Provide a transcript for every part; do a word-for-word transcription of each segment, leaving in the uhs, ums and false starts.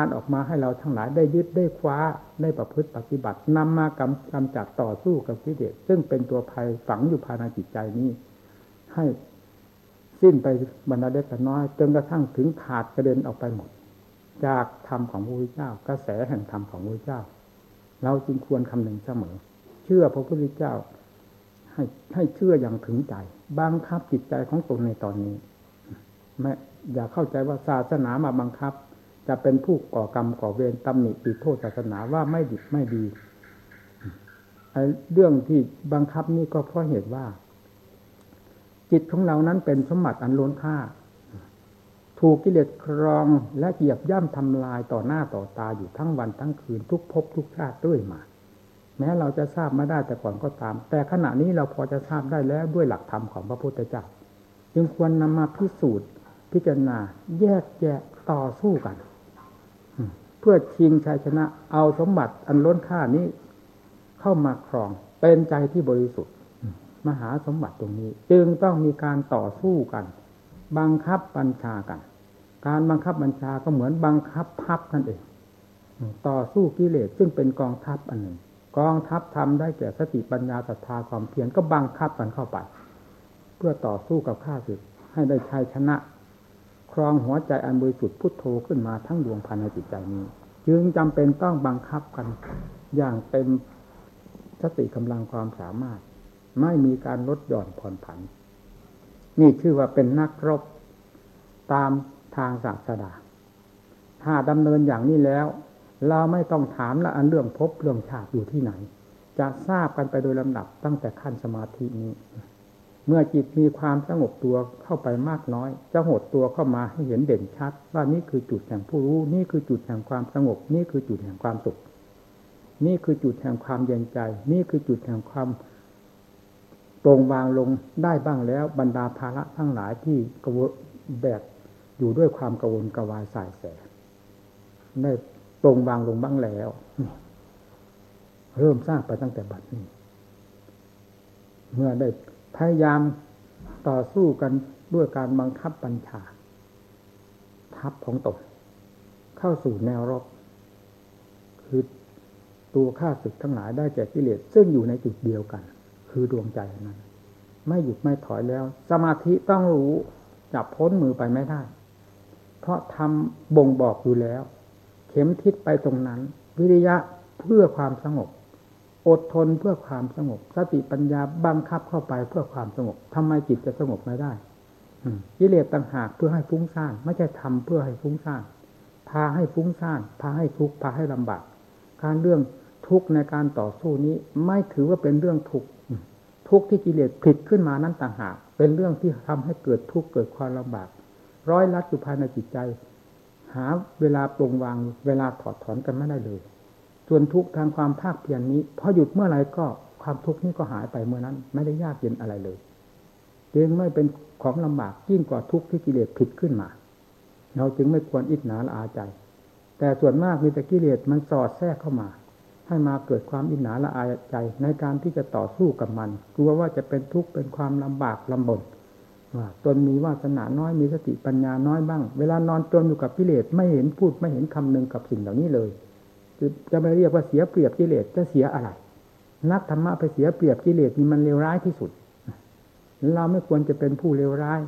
านออกมาให้เราทั้งหลายได้ยึดได้คว้าได้ประพฤติปฏิบัตินำมากำกำจัดต่อสู้กับกิเลสซึ่งเป็นตัวภัยฝังอยู่ภายในจิตใจนี้ให้สิ้นไปบรรดาเล็กน้อยจนกระทั่งถึงขาดกระเด็นออกไปหมดจากธรรมของพระพุทธเจ้ากระแสแห่งธรรมของพระพุทธเจ้าเราจึงควรคำนึงเสมอเชื่อพระพุทธเจ้าให้ให้เชื่ออย่างถึงใจบังคับจิตใจของตนในตอนนี้ไม่อย่าเข้าใจว่าศาสนามาบังคับจะเป็นผู้ก่อกรรมก่อเวรตำหนิติโทษศาสนาว่าไม่ดีไม่ดีไอ้เรื่องที่บังคับนี่ก็เพราะเหตุว่าจิตของเรานั้นเป็นสมบัติอันล้นค่าถูกกิเลสครองและเหยียบย่ำทำลายต่อหน้าต่อตาอยู่ทั้งวันทั้งคืนทุกภพทุกชาติด้วยมาแม้เราจะทราบมาได้แต่ก่อนก็ตามแต่ขณะนี้เราพอจะทราบได้แล้วด้วยหลักธรรมของพระพุทธเจ้าจึงควรนำมาพิสูจน์พิจารณาแยกแยะต่อสู้กันเพื่อชิงชัยชนะเอาสมบัติอันล้นค่านี้เข้ามาครองเป็นใจที่บริสุทธิ์มหาสมบัติตรงนี้จึงต้องมีการต่อสู้กันบังคับบัญชากันการบังคับบัญชาก็เหมือนบังคับทัพนั่นเองต่อสู้กิเลสซึ่งเป็นกองทัพอันหนึ่งกองทัพทำได้แก่สติปัญญาศรัทธาความเพียรก็บังคับกันเข้าไปเพื่อต่อสู้กับข้าศึกให้ได้ชัยชนะครองหัวใจอันบริสุทธิ์พุทโธขึ้นมาทั้งดวงภายในจิตใจนี้จึงจำเป็นต้องบังคับกันอย่างเต็มสติกำลังความสามารถไม่มีการลดหย่อนผ่อนผันนี่ชื่อว่าเป็นนักรบตามทางศาสดาถ้าดำเนินอย่างนี้แล้วเราไม่ต้องถามละอันเรื่องภพเรื่องชาติอยู่ที่ไหนจะทราบกันไปโดยลำดับตั้งแต่ขั้นสมาธินี้เมื่อจิตมีความสงบตัวเข้าไปมากน้อยจะหดตัวเข้ามาให้เห็นเด่นชัดว่านี่คือจุดแห่งผู้รู้นี่คือจุดแห่งความสงบนี่คือจุดแห่งความสุขนี่คือจุดแห่งความเย็นใจนี่คือจุดแห่งความปรงวางลงได้บ้างแล้วบรรดาภาระทั้งหลายที่กระวแบกอยู่ด้วยความกังวลกวายสายแสได้ปรงวางลงบ้างแล้วเริ่มสร้างไปตั้งแต่บัดนี้เมื่อได้พยายามต่อสู้กันด้วยการบังคับบัญชาทัพของตนเข้าสู่แนวรบคือตัวข้าศึกทั้งหลายได้แก่กิเลสซึ่งอยู่ในจุดเดียวกันคือดวงใจนั้นไม่หยุดไม่ถอยแล้วสมาธิต้องรู้จับพ้นมือไปไม่ได้เพราะทำบ่งบอกอยู่แล้วเข็มทิศไปตรงนั้นวิริยะเพื่อความสงบอดทนเพื่อความสงบสติปัญญาบังคับเข้าไปเพื่อความสงบทำไมจิตจะสงบไม่ได้กิเลสต่างหากเพื่อให้ฟุ้งซ่านไม่ใช่ทำเพื่อให้ฟุ้งซ่านพาให้ฟุ้งซ่านพาให้ทุกข์พาให้ลำบากการเรื่องทุกข์ในการต่อสู้นี้ไม่ถือว่าเป็นเรื่องทุกข์ทุกข์ที่กิเลสผลิตขึ้นมานั้นต่างหากเป็นเรื่องที่ทำให้เกิดทุกข์เกิดความลำบากร้อยลัดอยู่ภายในจิตใจหาเวลาปรงวางเวลาถอดถอนกันไม่ได้เลยส่วนทุกข์ทางความภาคเพียรนี้พอหยุดเมื่อไหร่ก็ความทุกข์นี้ก็หายไปเมื่อนั้นไม่ได้ยากเย็นอะไรเลยจึงไม่เป็นของลำบากยิ่งกว่าทุกข์ที่กิเลสผลิตขึ้นมาเราจึงไม่ควรอิจฉาละอาใจแต่ส่วนมากมีแต่กิเลสมันสอดแทรกเข้ามาให้มาเกิดความอิจฉาละอาใจในการที่จะต่อสู้กับมันกลัวว่าจะเป็นทุกข์เป็นความลำบากลำบนว่าตนมีวาสนาน้อยมีสติปัญญาน้อยบ้างเวลานอนจมอยู่กับกิเลสไม่เห็นพูดไม่เห็นคำนึงกับสิ่งเหล่านี้เลยจะไม่เรียกว่าเสียเปรียบกิเลสจะเสียอะไรนักธรรมะไปเสียเปรียบกิเลสนี่มันเลวร้ายที่สุดเราไม่ควรจะเป็นผู้เลวร้าย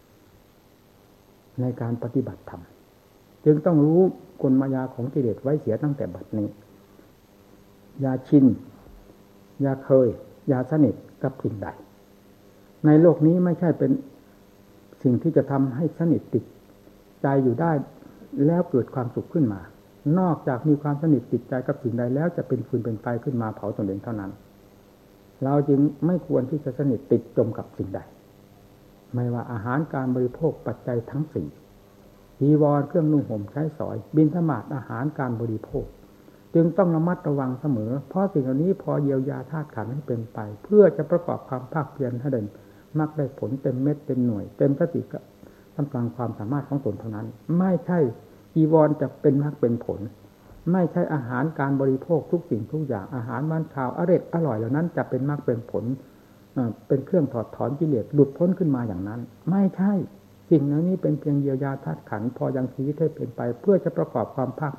ในการปฏิบัติธรรมจึงต้องรู้กลมายาของกิเลสไว้เสียตั้งแต่บัดนี้อย่าชินอย่าเคยอย่าสนิทกับสิ่งใดในโลกนี้ไม่ใช่เป็นสิ่งที่จะทำให้สนิทติดใจอยู่ได้แล้วเกิดความสุขขึ้นมานอกจากมีความสนิทติดใจกับสิ่งใดแล้วจะเป็นฟืนเป็นไฟขึ้นมาเผาตนเองเท่านั้นเราจึงไม่ควรที่จะสนิทติดจมกับสิ่งใดไม่ว่าอาหารการบริโภคปัจจัยทั้งสี่จีวรเครื่องนุ่งห่มใช้สอยบิณฑบาตอาหารการบริโภคจึงต้องระมัดระวังเสมอเพราะสิ่งเหล่านี้พอเยียวยาธาตุขันธ์ให้เป็นไปเพื่อจะประกอบความภาคเพียรให้เด่นมักได้ผลเต็มเม็ดเต็มหน่วยเต็มสติกำลังความสามารถของตนเท่านั้นไม่ใช่จีวรจะเป็นมรรคเป็นผลไม่ใช่อาหารการบริโภคทุกสิ่งทุกอย่างอาหารมันข่าวอร่อยอร่อยเหล่านั้นจะเป็นมรรคเป็นผลเป็นเครื่องถอดถอนกิเลสหลุดพ้นขึ้นมาอย่างนั้นไม่ใช่สิ่งเหล่านี้เป็นเพียงเยียวยาธาตุขันธ์พอยังชีวิตให้เป็นไปเพื่อจะประกอบความภาค